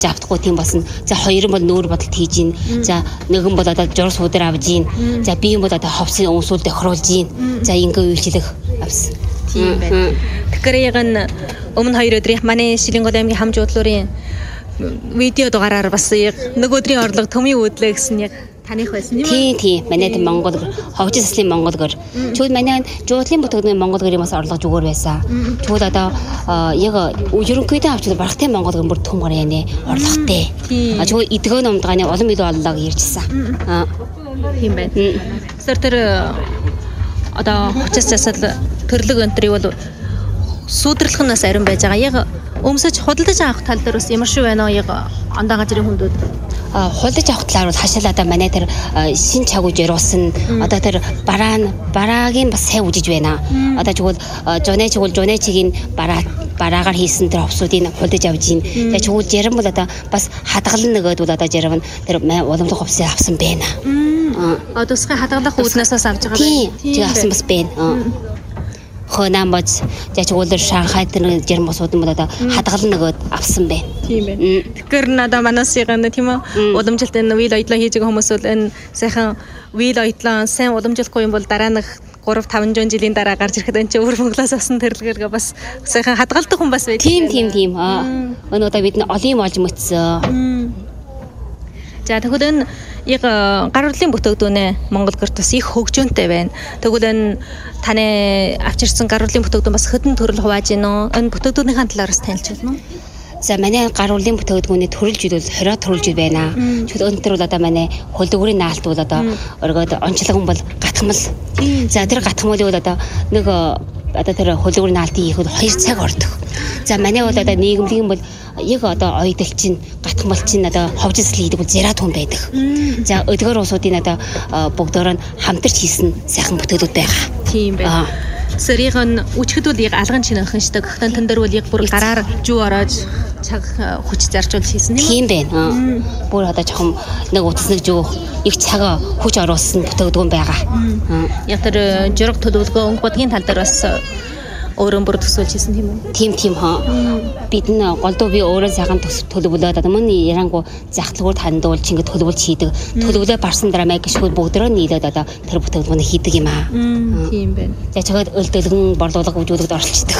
Авдахгүй тийм болсон. За хоёрын бол нүүр бодолт хийж гин. За нэгэн бол одоо журс өдөр авж гин. За би юм бол одоо ховсын өмсүүлд тохируулж гин. За ингээ үйлчлэх авсан. Тийм байна. Тэгэхээр яг нь өмнө 2 өдрийн манай Шилэнгод аймгийн хамж уудлуурын видео дугаараар бас яг нэг өдрийн орлого төмийн өөдлөө гэсэн яг таних байсан юм уу? Тийм. Манайд Монгол хогжил заслын Монгол гэр. Чүүд манай жуудлын бүтээгдэхүүн Монгол гэрийн бас орлого зүгээр байсан. Чүүд одоо яг ерөнхийдөө авч барахтай Монгол гэр бүр том гар яаны орлоготой. Чүүд эдгөө номдгааны улам илүү оллоо ярьжсэн. Тийм байна. Тэр одоо хочос засал төрлөг өнтрийг бол сүйдэрлэх нь бас ариун байж байгаа. Яг өмсөж худалдаж авах тал дээр бас ямар шиг байна уу яг андаа газрын хүндүүд? Худалдаж авах талаар бол хашаалаа одоо манай тэр шин чагуу жируусан одоо тэр бараагийн бас сайн үжиж байна. Одоо чигвэл жонэчгийн бараагаар хийсэн тэр хувцсуудыг худалдаж авж гин. Тэгээ чигвэл жирэн бол одоо бас хадгалан нөгөөд бол одоо жирэн тэр уламжлах хувцсыг авсан байна. Тусгай хадгалах үүднээс авч байгаа байна. Тийм авсан бас байна. Хонамбац жачгуулэр Шанхай тэр жирэн босууд нь бол одоо хадгалан нөгөөд авсан байна. Тийм байна. Тэгэхээр надаа манасыг тийм үү уламжилт энэ вил ойдлоо хийж байгаа хүмүүс бол энэ сайхан вил ойдлоо сайн уламжлахгүй юм бол дараа нэг 3-5 жилийн дараа гарч ирэхэд энэ чинь өвөр Монголоос авсан тэрлэгээр бас сайхан хадгалдаг хүн бас байдаг. Тийм. Өнөө одоо бид олон юм олж мөцсөн. За тэгвэл энэ яг гар урлын бүтээгдэхүүн Монгол гэрт бас их хөгжөөнтэй байна. Тэгвэл энэ таны авчирсан гар урлын бүтээгдэхүүн бас хэдэн төрөл хувааж гинөө? Энэ бүтээгдэхүүнийхэн талаар бас танилж байна уу? За манай гар урлын бүтээгдэхүүний төрөлжүүд бол 20 төрөлжүүд байна. Чүл өнтөр бол одоо манай хөлдөгрийн наалт бол одоо өргөд онцлогон бол гатхмал. За тэр гатхмалыг бол одоо нэг одоо тэр хөлдөгрийн наалтын хийхэд 2 цаг ордог. За манай бол одоо нийгэмлэгийн бол яг одоо ойдол чинь гатхмал чинь одоо ховжил хийдэг бол зэрат хүн байдаг. За өдгөр усуудын одоо бүгдөө нь хамтарч хийсэн сайхан бүтээгдэхүүн байгаа. Тийм байна. Сэрийг нь үчгэд бол яг алган чинэх нь шүү дээ. Гэхдээ тэн дээр бол яг бүр гараар жуу ороод цаг хүч зарчуулж хийсэн тийм байна. Бүр одоо жоохон нэг утас нэг жуу их цаг хүч оруулсан бүтээгдэхүүн байгаа. Яг тэр жирэг төлөвлөгөө өнгө бодгийн тал дээр бас өөрөө бүр төсөөлж хийсэн тийм үү? Тийм бид нь голдуу би өөрөө сайхан төлөвлөөд одоо мөн ярангу захлагууд хандуулж ингэ төлөвлөж хийдэг. Төлөвлөө барсан дараа маяг гişгүүд бүгдөө нийлээд одоо тэр бүтээгдэхүүн хийдэг юм аа. Тийм байна. За чигээд өлдөлгөн борлуулга вүжүүлэгд оролцдог.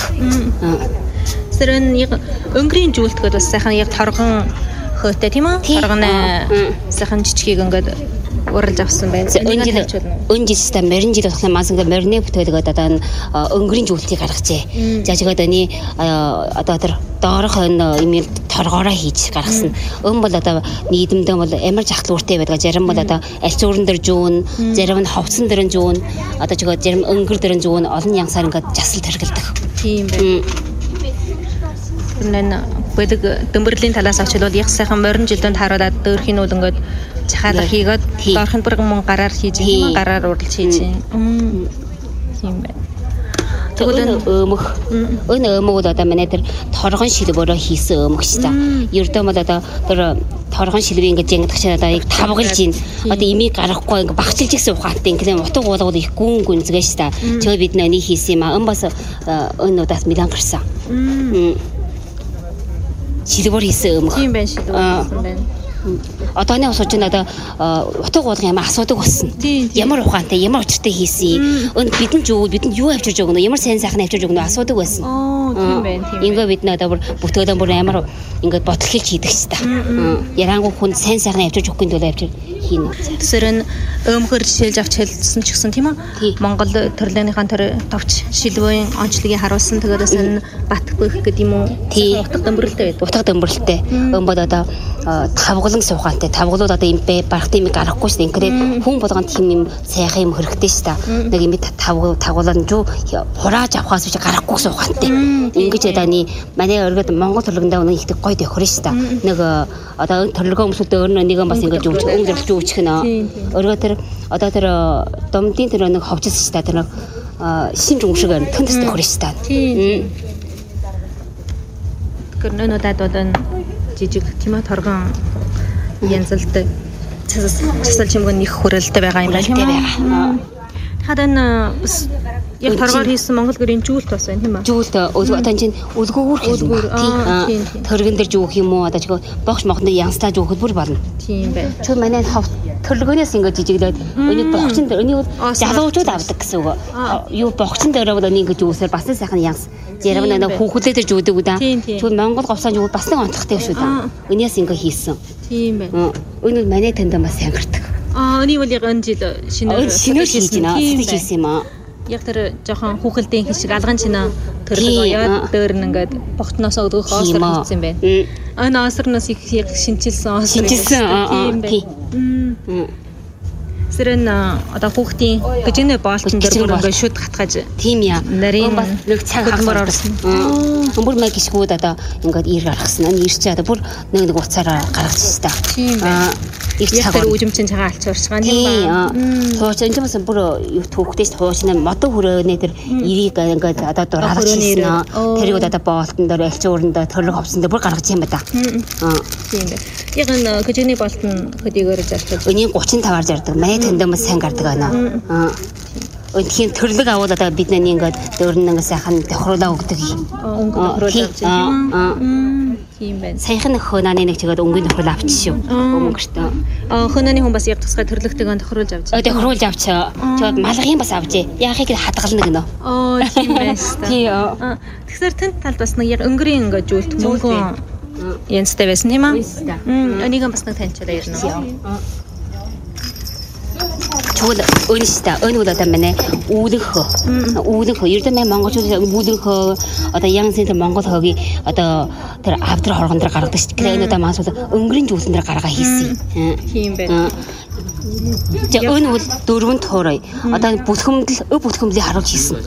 Тэр яг өнгөрийн зүйлтгээд бас сайхан яг торгон хөөтэй тийм үү? Торгон сайхан жижигийг ингээд уралж авсан байна. Өн жилстэй морин жил болох мас ингээ морины бүтээлгээд одоо өнгөрийн зүйлтийг гаргажээ. За чигээд оны одоо тэр доорох имийг торгоороо хийж гаргасан. Өн бол одоо нийгэмдээ бол ямар жахлууртай байдаг. Зарим бол одоо аль цуурн дээр жуун, зарим нь ховцсон дээр жуун, одоо чигээд зарим өнгөр дээр жуун олон янсаар ингээ жасал тэргэлдэг. Тийм байна. Нэн бэлэг дөмбөрлийн талаас авчвал яг сайхан морин жилдэнд харуулад дөөрхийн үл ингээд чахаалга хийгээд доорхын бүр мөн гараар хийж юм гараар уралж хийж юм. Тийм байна. Тэгвэл өнөөх бол одоо манай тэр торгон шилбөрөө хийсэн өмөх шүү дээ. Ердөө бол одоо тэр торгон шилбээ ингэж янгадах чинь одоо яг тавгалж ийн. Одоо имийг гаргахгүй ингэ багчилж ирсэн ухаантай ингэ утга уулгууд их гүн гүнзгээ шүү дээ. Чөө бид нөний хийсэн юм аа. Өн бас өнөөдөөс милан гарсан. Шилбөр хийсэн өмөх. Тийм байна шилбөр хийсэн байна. Одооны усууч нь одоо утга уулгын ямар асуудаг болсон. Ямар ухаантай, ямар учиртай хийсэн. Өнд бидэн юу авчирж өгнө, ямар сайн сайхан авчирж өгнө асуудаг байсан. Тийм байна. Ингээ бид нэ одоо бүтээгдэхүүн бүр ямар ингээд бодол хийж хийдэг ч та. Ярангуй хүн сайн сайхан авчирж өгөхгүй төлөө авчир хийнэ. Тэсэр нь өмхөр жишээлж авч хэлсэн ч гэсэн тийм үү? Монгол төрлөөнийхэн тэр товч шилбэгийн онцлогийг харуулсан. Тэгээс энэ бат гэх гэдэг юм уу? Тийм. Утга дөмбөрлөлтэй байдаг. Утга дөмбөрлөлтэй. Өмбод одоо тавгалан сухантай. Тавгалууд одоо юм бэ барахт юм гарахгүй шүү дээ. Ингээд хүн болгонд юм сайхан юм хөрөхтэй шүү дээ. Нэг юм тавгалан жуу хурааж авахаас биш гарахгүй сухантай. Ингэж одоо манай өргөд Монгол төрлөгэндээ өнө ихтэй гоё тохирно шүү дээ. Нэг одоо төрлөгөө өмсөлтөө өөрөө нэг юм бас ингэж өнгөрч үүчих нэ. Өргөө тэр одоо тэр домдын тэр нэг ховжилс шүү дээ. Тэр шинж өмшиг төндөс тохирно шүү дээ. Гэрнөнөдад одоо жижиг тийм ээ торгон янзалтай цасал чимгэн их хүрээлтэй байгаа юм байна тийм ээ. Тэгэхээр энэ бас Яг торгоор хийсэн Монгол гэрийн жүүлт бас байна тийм үү? Жүүлт одоо чинь үлгүүр тийм төргөн дээр жүүх юм уу одоо ч богч мохонд янстаа жүүхэд бүр болно. Тийм байна. Чи манай төрлөгөөс ингээд жижиглээд өний богчин дээр өний залуучууд авдаг гэсэн үг. Юу богчин дээр бол өний ингээд жүүсээр бас сайхан янс. Ярав нэг хүүхлээ дээр жүүдэг үү да. Чи Монгол говсаа жүүл бас нэг онцгойтэй шүү да. Өнөөс ингээд хийсэн. Тийм байна. Өнөө манай танд бас сангирдаг. Өний бол яг энэ жил шинээр хийж байна. Хийсэн юм аа. Яг тэр жоохон хүүхэлдэйн хин шиг алган чинаа төрлөг оёод дөр нь ингээд богтноос өгөх оосор хийсэн юм байна. Энэ оосорноос их яг шинчилсэн оосор. Тийм байна. Сэрэн одоо хүүхдийн гжигнэ боолтон дээр бүр ингээд шүд хатгаж. Тийм яа. Нарийн бас нэг цаг хагмар орсон. Бүр мэг гисгүүд одоо ингээд ир гаргасан. Энэ ирч одоо бүр нэг уцаараа гаргачихсан та. Тийм байна. Яг тэр үжимчин цагаан алч урчгаан юм байна. Тууч энэ бас бүр юу түүхтэйс туучны модон хүрээний тэр ирийг ингээд одоо дураарчихсан. Тэрийг одоо боолтон дээр элч уурандаа төрлөг ховсон дээр бүр гаргаж юм ба та. Тийм байна. Яг энэ гжигнэ боолтон хөдийгөөр зардаг. Өний 35-аар зардаг. Манай тэндээ сайн гардаг байна. Өнхийн төрлөг аваад одоо бид нэг ингээд дөөрн нэг сайхан тохируулаа өгдөг. Өнгө тохируулаа авчих юм. Тийм байна. Саяхан хөөний нэг чигээд өнгөний тохируулаа авчихсан шүү. Өнгөштэй. Хөөний хүн бас яг тусгай төрлөгтэйг тохируулж авч. Тохируулж авчаа. Чод малгын бас авчээ. Яахыг хадгална гэнэ. Тийм байна шүү. Тийм. Тэгэхээр тэнд талд бас нэг яг өнгөрийн ингээд зүйлт мөнгөн янзтай байсан тийм аа. Энийг бас нэг таньчулаа ярина. Чул өнөстэй өнөө одоо манай үүлэнхөө ердөө монголчууд үүлэнхөө одоо янз бүр монгол хоогийн одоо тэр авдар хоргон дээр гаргадаг шүү. Тэгэхээр энэ одоо маш өнгөрийн зүйлсэн дээр гаргаа хийсэн. Тийм байна. За өнөө бол 4 туурай одоо бүтгэмдэл бүтгэмдлийг харуулж хийсэн.